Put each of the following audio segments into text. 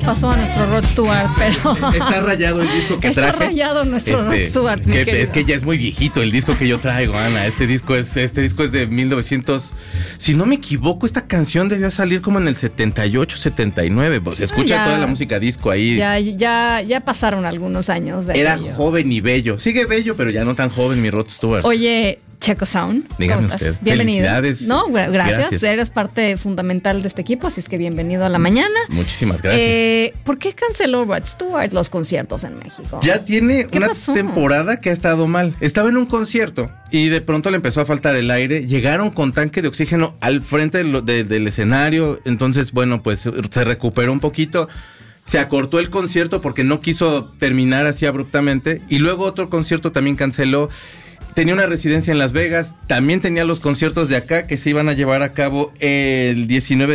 pasó a nuestro Rod Stewart, pero... Está rayado el disco que traje. Está rayado nuestro Rod Stewart. Es que ya es muy viejito el disco que yo traigo, Ana. Este disco es de 1900... Si no me equivoco, esta canción debió salir como en el 78, 79. Pues se escucha toda la música disco ahí. Ya pasaron algunos años de Era aquello. joven y bello. Sigue bello, pero ya no tan joven mi Rod Stewart. Oye, Checo Sound, dígame ¿cómo estás? usted. Bienvenido. Felicidades. No, gracias. Eres parte fundamental de este equipo, así es que bienvenido a la mañana. Muchísimas gracias. ¿Por qué canceló Rod Stewart los conciertos en México? Ya tiene una pasó? temporada que ha estado mal. Estaba en un concierto y de pronto le empezó a faltar el aire. Llegaron con tanque de oxígeno al frente del escenario. Entonces, bueno, pues se recuperó un poquito. Se acortó el concierto porque no quiso terminar así abruptamente. Y luego otro concierto también canceló. Tenía una residencia en Las Vegas. También tenía los conciertos de acá que se iban a llevar a cabo el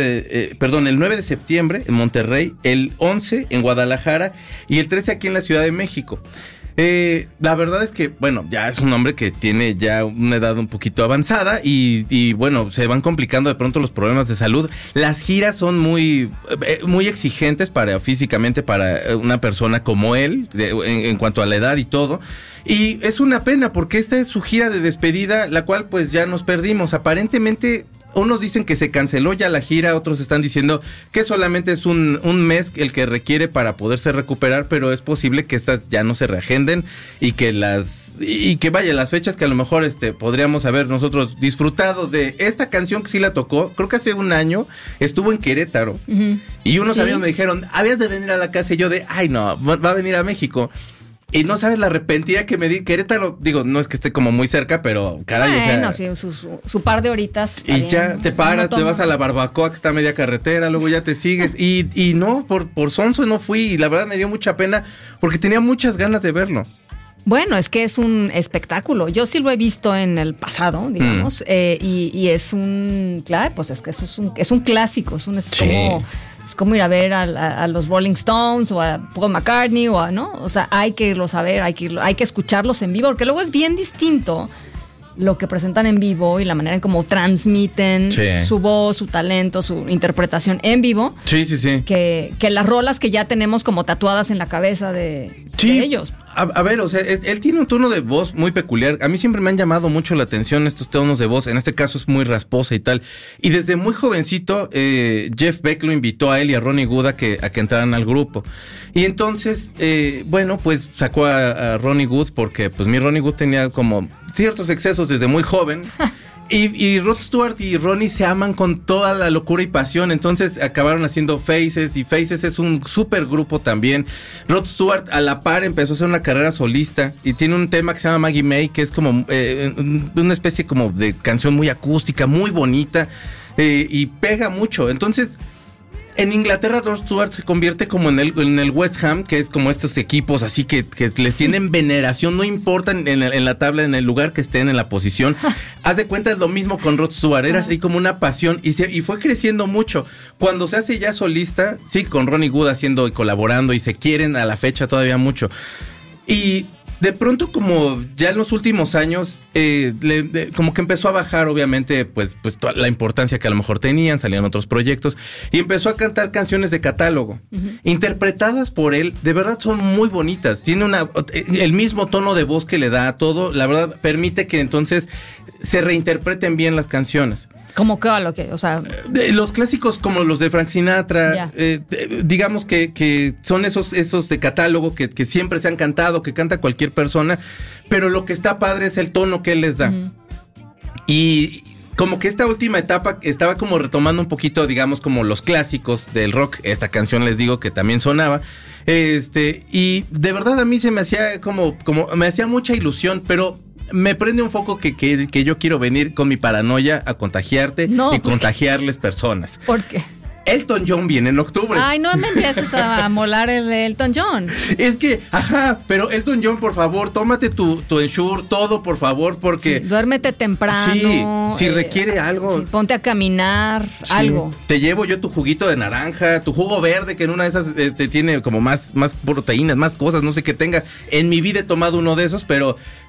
9 de septiembre en Monterrey, el 11 en Guadalajara y el 13 aquí en la Ciudad de México. La verdad es que, bueno, ya es un hombre que tiene ya una edad un poquito avanzada y bueno, se van complicando de pronto los problemas de salud. Las giras son muy exigentes físicamente para una persona como él, en cuanto a la edad y todo. Y es una pena porque esta es su gira de despedida, la cual pues ya nos perdimos. Aparentemente, unos dicen que se canceló ya la gira, otros están diciendo que solamente es un mes el que requiere para poderse recuperar, pero es posible que estas ya no se reagenden y que las fechas que a lo mejor podríamos haber nosotros disfrutado de esta canción que sí la tocó, creo que hace un año estuvo en Querétaro. Uh-huh. Y unos amigos me dijeron, habías de venir a la casa, y yo ay no, va a venir a México. Y no sabes la arrepentida que me di. Querétaro, digo, no es que esté como muy cerca, pero caray, bueno, sí, su par de horitas. Y ya te paras, te vas a la barbacoa que está a media carretera, luego ya te sigues. Y no, por sonso no fui. Y la verdad me dio mucha pena porque tenía muchas ganas de verlo. Bueno, es que es un espectáculo. Yo sí lo he visto en el pasado, digamos. Y es claro, pues es que es un clásico. Es como ir a ver a los Rolling Stones o a Paul McCartney ¿no? O sea, hay que irlos a ver, hay que escucharlos en vivo, porque luego es bien distinto lo que presentan en vivo y la manera en cómo transmiten su voz, su talento, su interpretación en vivo. Sí. Que las rolas que ya tenemos como tatuadas en la cabeza de ellos. A ver, o sea, él tiene un tono de voz muy peculiar. A mí siempre me han llamado mucho la atención estos tonos de voz. En este caso es muy rasposa y tal. Y desde muy jovencito, Jeff Beck lo invitó a él y a Ronnie Wood a que entraran al grupo. Y entonces, bueno, pues sacó a Ronnie Wood porque pues mi Ronnie Wood tenía como ciertos excesos desde muy joven. Y Rod Stewart y Ronnie se aman con toda la locura y pasión. Entonces acabaron haciendo Faces. Y Faces es un súper grupo también. Rod Stewart a la par empezó a hacer una carrera solista. Y tiene un tema que se llama Maggie May, que es como una especie como de canción muy acústica, muy bonita. Y pega mucho. Entonces, en Inglaterra Rod Stewart se convierte como en el West Ham, que es como estos equipos así que les tienen veneración, no importa en la tabla, en el lugar que estén, en la posición. Haz de cuenta, es lo mismo con Rod Stewart, era así como una pasión y fue creciendo mucho. Cuando se hace ya solista, sí, con Ronnie Wood haciendo y colaborando y se quieren a la fecha todavía mucho. Y de pronto, como ya en los últimos años, como que empezó a bajar, obviamente, pues toda la importancia que a lo mejor tenían, salían otros proyectos, y empezó a cantar canciones de catálogo, interpretadas por él, de verdad son muy bonitas, tiene el mismo tono de voz que le da a todo, la verdad, permite que entonces se reinterpreten bien las canciones. ¿Cómo que lo que, o sea? Los clásicos como los de Frank Sinatra, digamos que son esos de catálogo que siempre se han cantado, que canta cualquier persona, pero lo que está padre es el tono que él les da. Y como que esta última etapa estaba como retomando un poquito, digamos, como los clásicos del rock. Esta canción les digo que también sonaba. Y de verdad a mí se me hacía como me hacía mucha ilusión, pero me prende un foco que yo quiero venir con mi paranoia a contagiarte y contagiarles personas. ¿Por qué? Elton John viene en octubre. Ay, no me empieces a molar el de Elton John. Es que, pero Elton John, por favor, tómate tu Ensure, todo, por favor, porque... Sí, duérmete temprano. Sí, si requiere algo. Sí, ponte a caminar, algo. Te llevo yo tu juguito de naranja, tu jugo verde, que en una de esas tiene como más proteínas, más cosas, no sé qué tenga. En mi vida he tomado uno de esos, pero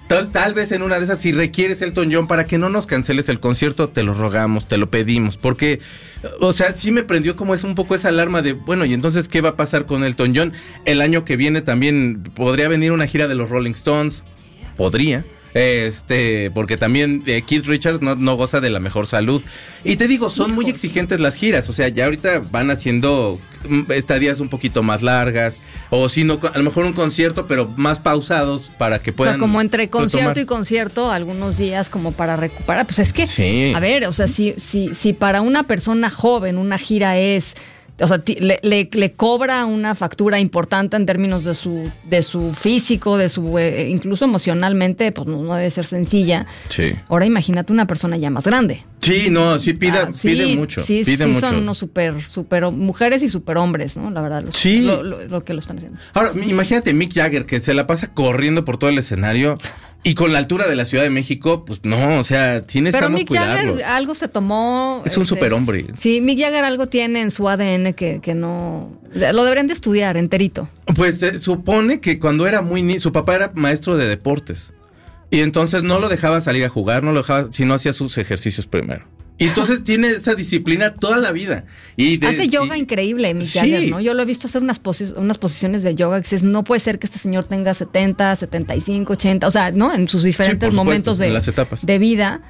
tal vez en una de esas, si requieres Elton John, para que no nos canceles el concierto, te lo rogamos, te lo pedimos, porque, o sea, sí me prendió como es un poco esa alarma de, bueno, y entonces, ¿qué va a pasar con Elton John? El año que viene también podría venir una gira de los Rolling Stones, podría. Porque también Keith Richards no goza de la mejor salud. Y te digo, son muy exigentes las giras. O sea, ya ahorita van haciendo estadías un poquito más largas. O si no, a lo mejor un concierto, pero más pausados para que puedan. O sea, como entre concierto y concierto, algunos días como para recuperar. Pues es que, sí. A ver, o sea, si para una persona joven una gira es... O sea, le cobra una factura importante en términos de su físico, de su incluso emocionalmente, pues no debe ser sencilla. Sí. Ahora imagínate una persona ya más grande. Sí, no, sí pide mucho. Sí, pide mucho. Son unos super mujeres y super hombres, ¿no? La verdad, lo que lo están haciendo. Ahora, imagínate Mick Jagger, que se la pasa corriendo por todo el escenario. Y con la altura de la Ciudad de México, pues no, o sea, sí necesitamos cuidarlos. Pero Mick Jagger algo se tomó... Es un superhombre. Sí, Mick Jagger algo tiene en su ADN que no... Lo deberían de estudiar enterito. Pues se supone que cuando era muy niño, su papá era maestro de deportes. Y entonces no lo dejaba salir a jugar, no lo dejaba, si no hacía sus ejercicios primero. Y entonces tiene esa disciplina toda la vida. Hace yoga increíble, Mick Jagger, ¿no? Yo lo he visto hacer unas posiciones de yoga que dices, no puede ser que este señor tenga 70, 75, 80, o sea, ¿no? En sus diferentes momentos en las etapas de vida,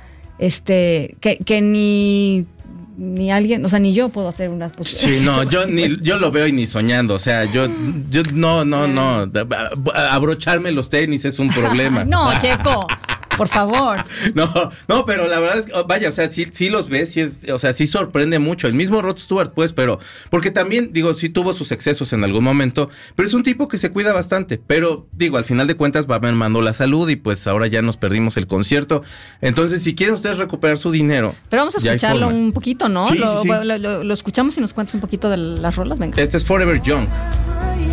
que ni alguien, o sea, ni yo puedo hacer unas posiciones. Sí, no, yo lo veo y ni soñando, o sea, yo no, abrocharme los tenis es un problema. No, Checo. Por favor. No, pero la verdad es que, vaya, o sea, sí los ves, sí sorprende mucho. El mismo Rod Stewart, pues, pero, porque también, digo, sí tuvo sus excesos en algún momento, pero es un tipo que se cuida bastante. Pero, digo, al final de cuentas va mermando la salud y pues ahora ya nos perdimos el concierto. Entonces, si quieren ustedes recuperar su dinero. Pero vamos a escucharlo un poquito, ¿no? Sí, lo escuchamos y nos cuentas un poquito de las rolas, venga. Este es Forever Young.